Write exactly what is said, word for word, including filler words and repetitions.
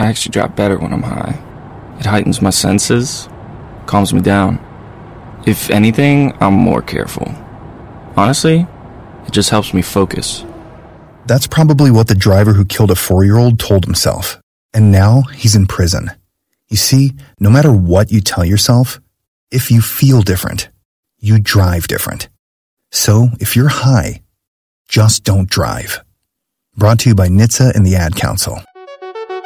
I actually drive better when I'm high. It heightens my senses, calms me down. If anything, I'm more careful. Honestly, it just helps me focus. That's probably what the driver who killed a four-year-old told himself. And now he's in prison. You see, no matter what you tell yourself, if you feel different, you drive different. So if you're high, just don't drive. Brought to you by N H T S A and the Ad Council.